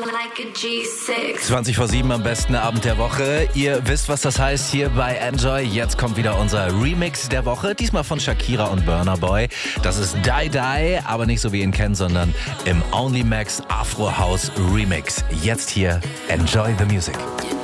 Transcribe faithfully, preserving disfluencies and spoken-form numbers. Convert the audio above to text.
zwanzig vor sieben am besten Abend der Woche. Ihr wisst, was das heißt hier bei Enjoy. Jetzt kommt wieder unser Remix der Woche. Diesmal von Shakira und Burna Boy. Das ist Die Die, aber nicht so wie ihr ihn kennt, sondern im Only Max Afro House Remix. Jetzt hier Enjoy the Music.